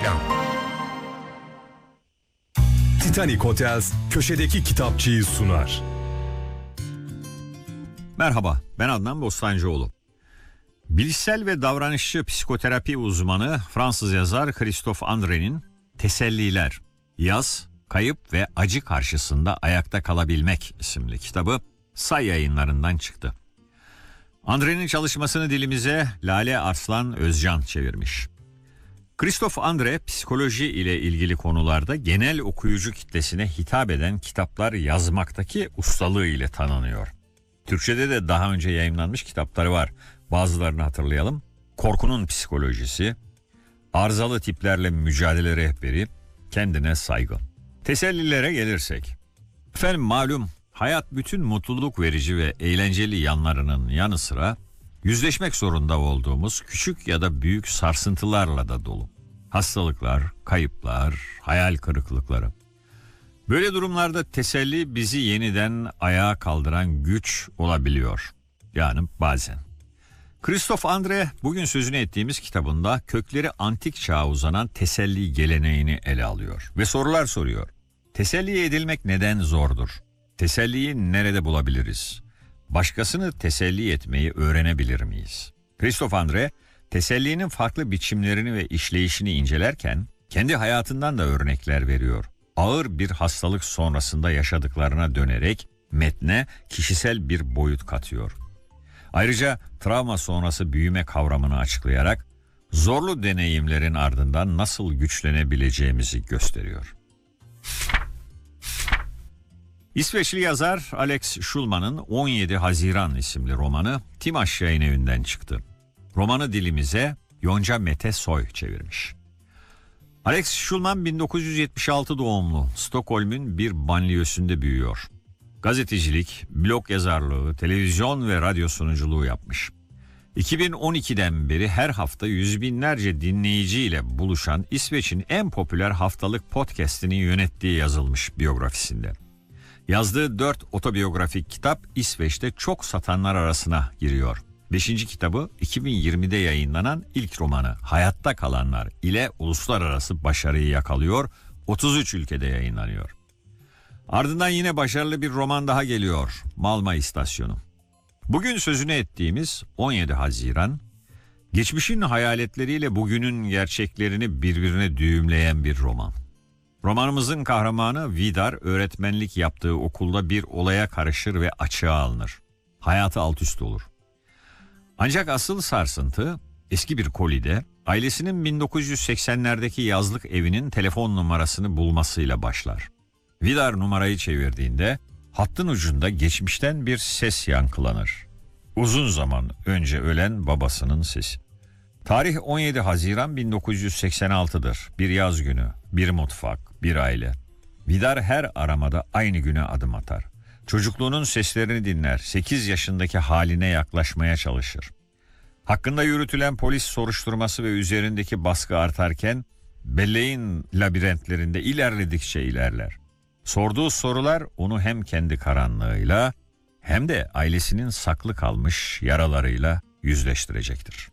Reklam. Titanic Hotels köşedeki kitapçıyı sunar. Merhaba, ben Adnan Bostancıoğlu. Bilişsel ve davranışçı psikoterapi uzmanı Fransız yazar Christophe André'nin Teselliler, Yaz, Kayıp ve Acı Karşısında Ayakta Kalabilmek isimli kitabı Say Yayınlarından çıktı. André'nin çalışmasını dilimize Lale Arslan Özcan çevirmiş. Christophe André, psikoloji ile ilgili konularda genel okuyucu kitlesine hitap eden kitaplar yazmaktaki ustalığı ile tanınıyor. Türkçe'de de daha önce yayımlanmış kitapları var. Bazılarını hatırlayalım. Korkunun Psikolojisi, Arızalı Tiplerle Mücadele Rehberi, Kendine Saygı. Tesellilere gelirsek. Efendim malum hayat bütün mutluluk verici ve eğlenceli yanlarının yanı sıra yüzleşmek zorunda olduğumuz küçük ya da büyük sarsıntılarla da dolu. Hastalıklar, kayıplar, hayal kırıklıkları. Böyle durumlarda teselli bizi yeniden ayağa kaldıran güç olabiliyor. Yani bazen. Christophe André bugün sözünü ettiğimiz kitabında kökleri antik çağa uzanan teselli geleneğini ele alıyor ve sorular soruyor. Teselli edilmek neden zordur? Teselliyi nerede bulabiliriz? Başkasını teselli etmeyi öğrenebilir miyiz? Christophe André, tesellinin farklı biçimlerini ve işleyişini incelerken kendi hayatından da örnekler veriyor. Ağır bir hastalık sonrasında yaşadıklarına dönerek metne kişisel bir boyut katıyor. Ayrıca travma sonrası büyüme kavramını açıklayarak zorlu deneyimlerin ardından nasıl güçlenebileceğimizi gösteriyor. İsveçli yazar Alex Schulman'ın 17 Haziran isimli romanı Timaş Yayınevi'nden çıktı. Romanı dilimize Yonca Mete Soy çevirmiş. Alex Schulman 1976 doğumlu, Stockholm'un bir banliyösünde büyüyor. Gazetecilik, blog yazarlığı, televizyon ve radyo sunuculuğu yapmış. 2012'den beri her hafta yüz binlerce dinleyiciyle buluşan İsveç'in en popüler haftalık podcast'ini yönettiği yazılmış biyografisinde. Yazdığı 4 otobiyografik kitap İsveç'te çok satanlar arasına giriyor. 5. kitabı 2020'de yayınlanan ilk romanı Hayatta Kalanlar ile uluslararası başarıyı yakalıyor, 33 ülkede yayınlanıyor. Ardından yine başarılı bir roman daha geliyor, Malma İstasyonu. Bugün sözünü ettiğimiz 17 Haziran, geçmişin hayaletleriyle bugünün gerçeklerini birbirine düğümleyen bir roman. Romanımızın kahramanı Vidar öğretmenlik yaptığı okulda bir olaya karışır ve açığa alınır. Hayatı alt üst olur. Ancak asıl sarsıntı eski bir kolide ailesinin 1980'lerdeki yazlık evinin telefon numarasını bulmasıyla başlar. Vidar numarayı çevirdiğinde hattın ucunda geçmişten bir ses yankılanır. Uzun zaman önce ölen babasının sesi. Tarih 17 Haziran 1986'dır. Bir yaz günü, bir mutfak, bir aile. Vidar her aramada aynı güne adım atar. Çocukluğunun seslerini dinler, 8 yaşındaki haline yaklaşmaya çalışır. Hakkında yürütülen polis soruşturması ve üzerindeki baskı artarken belleğin labirentlerinde ilerledikçe ilerler. Sorduğu sorular onu hem kendi karanlığıyla hem de ailesinin saklı kalmış yaralarıyla yüzleştirecektir.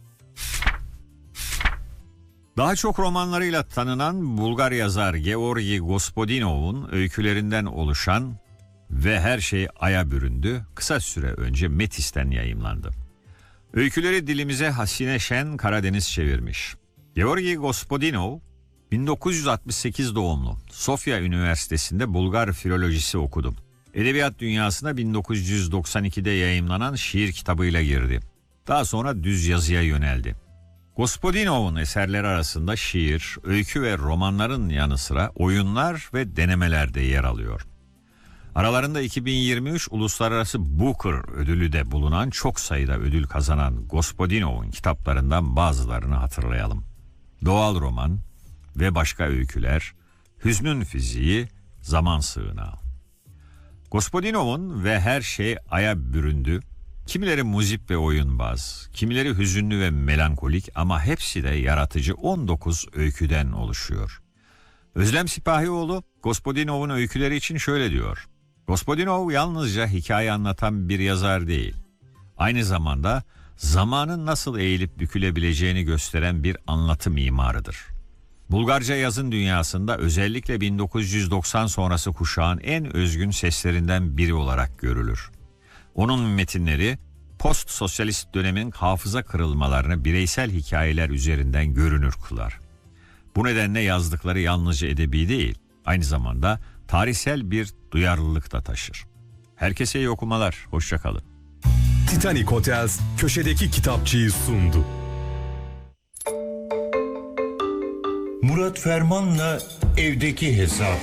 Daha çok romanlarıyla tanınan Bulgar yazar Georgi Gospodinov'un öykülerinden oluşan Ve Her Şey Ay'a Büründü kısa süre önce Metis'ten yayımlandı. Öyküleri dilimize Hasine Şen Karadeniz çevirmiş. Georgi Gospodinov 1968 doğumlu. Sofya Üniversitesi'nde Bulgar filolojisi okudu. Edebiyat dünyasına 1992'de yayımlanan şiir kitabıyla girdi. Daha sonra düz yazıya yöneldi. Gospodinov'un eserleri arasında şiir, öykü ve romanların yanı sıra oyunlar ve denemeler de yer alıyor. Aralarında 2023 Uluslararası Booker ödülü de bulunan çok sayıda ödül kazanan Gospodinov'un kitaplarından bazılarını hatırlayalım. Doğal roman ve başka öyküler, Hüznün Fiziği, Zaman Sığınağı. Gospodinov'un Ve Her Şey Ay'a Büründü, kimileri muzip ve oyunbaz, kimileri hüzünlü ve melankolik ama hepsi de yaratıcı 19 öyküden oluşuyor. Özlem Sipahioğlu, Gospodinov'un öyküleri için şöyle diyor. Gospodinov yalnızca hikaye anlatan bir yazar değil. Aynı zamanda zamanın nasıl eğilip bükülebileceğini gösteren bir anlatı mimarıdır. Bulgarca yazın dünyasında özellikle 1990 sonrası kuşağın en özgün seslerinden biri olarak görülür. Onun metinleri post-sosyalist dönemin hafıza kırılmalarını bireysel hikayeler üzerinden görünür kılar. Bu nedenle yazdıkları yalnızca edebi değil, aynı zamanda tarihsel bir duyarlılık da taşır. Herkese iyi okumalar, hoşça kalın. Titanic Hotels köşedeki kitapçıyı sundu. Murat Ferman'la evdeki hesap.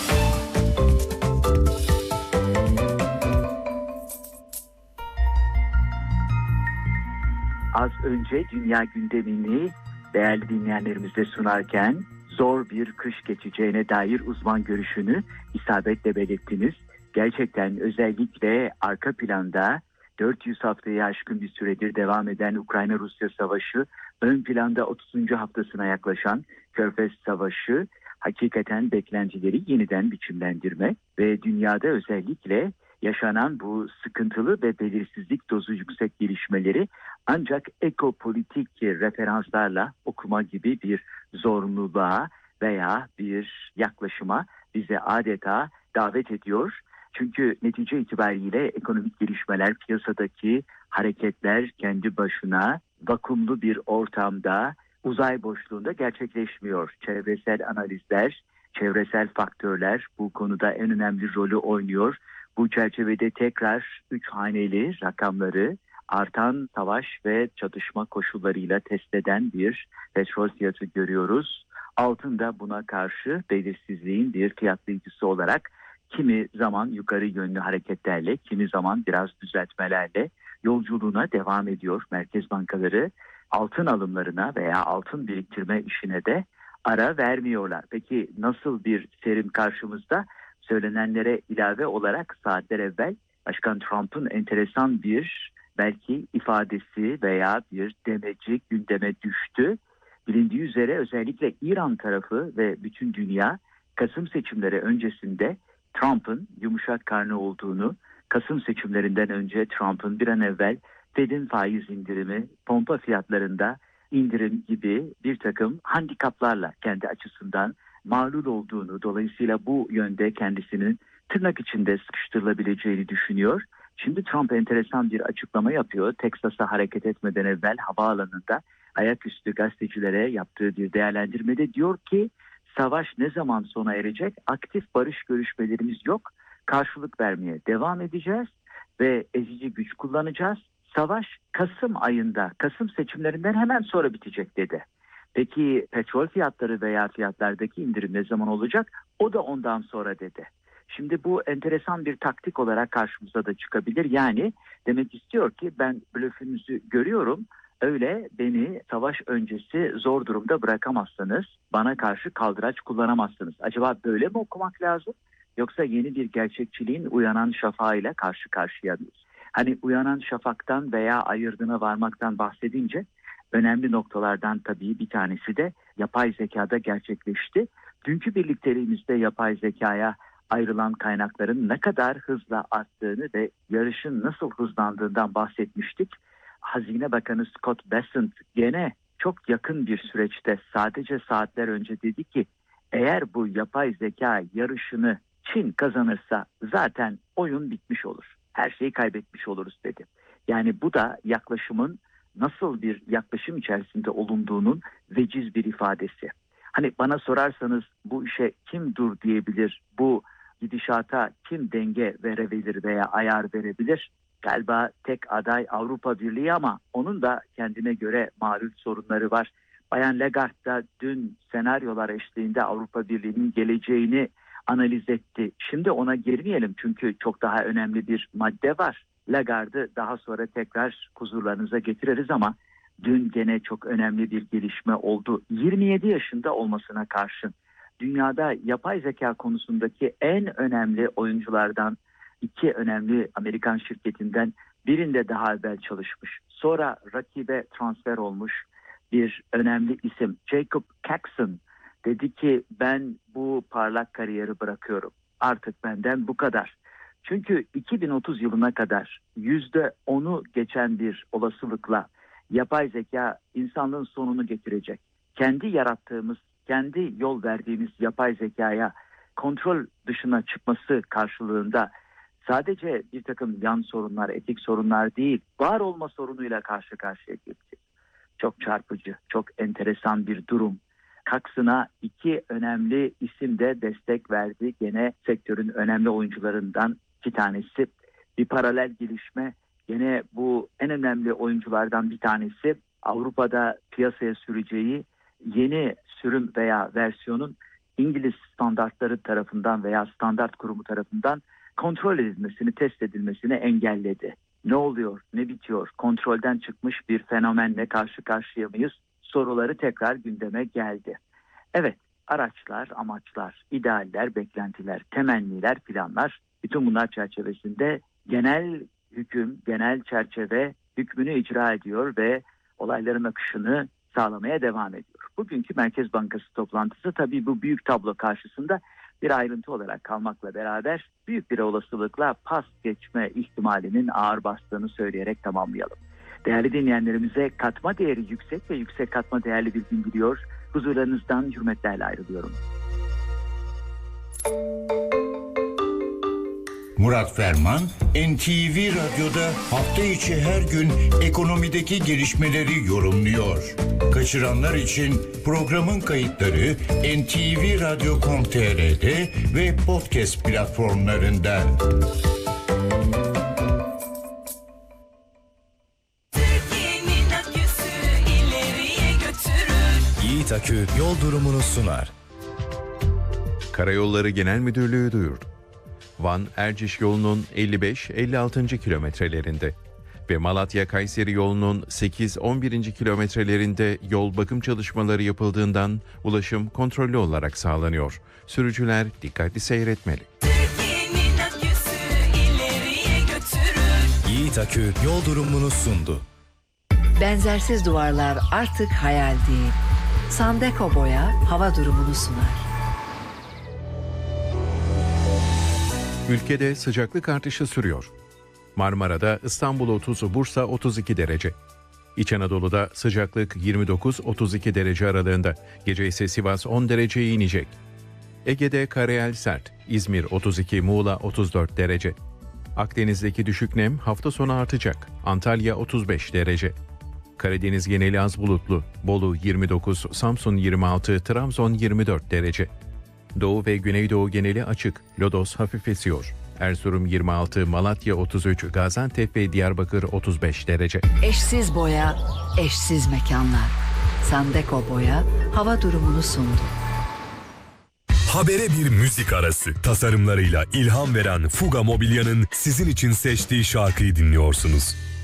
Az önce dünya gündemini değerli dinleyenlerimize sunarken zor bir kış geçeceğine dair uzman görüşünü isabetle belirttiniz. Gerçekten özellikle arka planda 400 haftayı aşkın bir süredir devam eden Ukrayna-Rusya savaşı, ön planda 30. haftasına yaklaşan Körfez Savaşı hakikaten beklentileri yeniden biçimlendirme ve dünyada özellikle yaşanan bu sıkıntılı ve belirsizlik dozu yüksek gelişmeleri ancak ekopolitik referanslarla okuma gibi bir zorunluluğa veya bir yaklaşıma bize adeta davet ediyor. Çünkü netice itibariyle ekonomik gelişmeler, piyasadaki hareketler kendi başına vakumlu bir ortamda, uzay boşluğunda gerçekleşmiyor. Çevresel analizler, çevresel faktörler bu konuda en önemli rolü oynuyor. Bu çerçevede tekrar 3 haneli rakamları artan savaş ve çatışma koşullarıyla test eden bir petrol fiyatı görüyoruz. Altın da buna karşı belirsizliğin bir fiyatlayıcısı olarak kimi zaman yukarı yönlü hareketlerle, kimi zaman biraz düzeltmelerle yolculuğuna devam ediyor. Merkez bankaları altın alımlarına veya altın biriktirme işine de ara vermiyorlar. Peki nasıl bir serim karşımızda? Söylenenlere ilave olarak saatler evvel Başkan Trump'ın enteresan bir belki ifadesi veya bir demeci gündeme düştü. Bilindiği üzere özellikle İran tarafı ve bütün dünya Kasım seçimleri öncesinde Trump'ın yumuşak karnı olduğunu, Kasım seçimlerinden önce Trump'ın bir an evvel Fed'in faiz indirimi, pompa fiyatlarında indirim gibi bir takım handikaplarla kendi açısından mağlul olduğunu, dolayısıyla bu yönde kendisinin tırnak içinde sıkıştırılabileceğini düşünüyor. Şimdi Trump enteresan bir açıklama yapıyor. Teksas'a hareket etmeden evvel havaalanında ayaküstü gazetecilere yaptığı bir değerlendirmede diyor ki savaş ne zaman sona erecek? Aktif barış görüşmelerimiz yok. Karşılık vermeye devam edeceğiz ve ezici güç kullanacağız. Savaş Kasım ayında, Kasım seçimlerinden hemen sonra bitecek dedi. Peki petrol fiyatları veya fiyatlardaki indirim ne zaman olacak? O da ondan sonra dedi. Şimdi bu enteresan bir taktik olarak karşımıza da çıkabilir. Yani demek istiyor ki ben blöfünüzü görüyorum. Öyle beni savaş öncesi zor durumda bırakamazsınız. Bana karşı kaldıraç kullanamazsınız. Acaba böyle mi okumak lazım? Yoksa yeni bir gerçekçiliğin uyanan şafağıyla karşı karşıya mıyız? Hani uyanan şafaktan veya ayırdına varmaktan bahsedince önemli noktalardan tabii bir tanesi de yapay zekada gerçekleşti. Dünkü birlikteliğimizde yapay zekaya ayrılan kaynakların ne kadar hızla arttığını ve yarışın nasıl hızlandığından bahsetmiştik. Hazine Bakanı Scott Bessent gene çok yakın bir süreçte sadece saatler önce dedi ki eğer bu yapay zeka yarışını Çin kazanırsa zaten oyun bitmiş olur. Her şeyi kaybetmiş oluruz dedi. Yani bu da yaklaşımın nasıl bir yaklaşım içerisinde olunduğunun veciz bir ifadesi. Hani bana sorarsanız bu işe kim dur diyebilir, bu gidişata kim denge verebilir veya ayar verebilir? Galiba tek aday Avrupa Birliği ama onun da kendine göre malum sorunları var. Bayan Lagarde da dün senaryolar eşliğinde Avrupa Birliği'nin geleceğini analiz etti. Şimdi ona girmeyelim çünkü çok daha önemli bir madde var. Lagarde'ı daha sonra tekrar huzurlarınıza getiririz ama dün gene çok önemli bir gelişme oldu. 27 yaşında olmasına karşın dünyada yapay zeka konusundaki en önemli oyunculardan iki önemli Amerikan şirketinden birinde daha evvel çalışmış. Sonra rakibe transfer olmuş bir önemli isim Jacob Caxon dedi ki ben bu parlak kariyeri bırakıyorum. Artık benden bu kadar. Çünkü 2030 yılına kadar %10'u geçen bir olasılıkla yapay zeka insanlığın sonunu getirecek. Kendi yarattığımız kendi yol verdiğimiz yapay zekaya kontrol dışına çıkması karşılığında sadece bir takım yan sorunlar, etik sorunlar değil, var olma sorunuyla karşı karşıya geldik. Çok çarpıcı, çok enteresan bir durum. Kaksına 2 önemli isim de destek verdi. Gene sektörün önemli oyuncularından 2 tanesi. Bir paralel gelişme. Gene bu en önemli oyunculardan bir tanesi Avrupa'da piyasaya süreceği yeni sürüm veya versiyonun İngiliz standartları tarafından veya standart kurumu tarafından kontrol edilmesini, test edilmesini engelledi. Ne oluyor, ne bitiyor, kontrolden çıkmış bir fenomenle karşı karşıya mıyız? Soruları tekrar gündeme geldi. Evet, araçlar, amaçlar, idealler, beklentiler, temenniler, planlar, bütün bunlar çerçevesinde genel hüküm, genel çerçeve hükmünü icra ediyor ve olayların akışını sağlamaya devam ediyor. Bugünkü Merkez Bankası toplantısı tabii bu büyük tablo karşısında bir ayrıntı olarak kalmakla beraber büyük bir olasılıkla pas geçme ihtimalinin ağır bastığını söyleyerek tamamlayalım. Değerli dinleyenlerimize katma değeri yüksek ve yüksek katma değerli bir gün diliyor. Huzurlarınızdan hürmetlerle ayrılıyorum. Murat Ferman, NTV Radyo'da hafta içi her gün ekonomideki gelişmeleri yorumluyor. Kaçıranlar için programın kayıtları ntvradio.com.tr'de ve podcast platformlarında. Türkiye'nin aküsü ileriye götürür. Yiğit Akü yol durumunu sunar. Karayolları Genel Müdürlüğü duyurdu. Van-Erciş yolunun 55-56. kilometrelerinde ve Malatya-Kayseri yolunun 8-11. kilometrelerinde yol bakım çalışmaları yapıldığından ulaşım kontrollü olarak sağlanıyor. Sürücüler dikkatli seyretmeli. Türkiye'nin aküsü ileriye götürür. Yiğit Akü yol durumunu sundu. Benzersiz duvarlar artık hayal değil. Sandeko Boya hava durumunu sunar. Ülkede sıcaklık artışı sürüyor. Marmara'da İstanbul 30, Bursa 32 derece. İç Anadolu'da sıcaklık 29-32 derece aralığında. Gece ise Sivas 10 dereceye inecek. Ege'de karayel sert. İzmir 32, Muğla 34 derece. Akdeniz'deki düşük nem hafta sonu artacak. Antalya 35 derece. Karadeniz geneli az bulutlu. Bolu 29, Samsun 26, Trabzon 24 derece. Doğu ve Güneydoğu geneli açık. Lodos hafif esiyor. Erzurum 26, Malatya 33, Gaziantep ve Diyarbakır 35 derece. Eşsiz boya, eşsiz mekanlar. Sandeko Boya hava durumunu sundu. Habere bir müzik arası. Tasarımlarıyla ilham veren Fuga Mobilya'nın sizin için seçtiği şarkıyı dinliyorsunuz.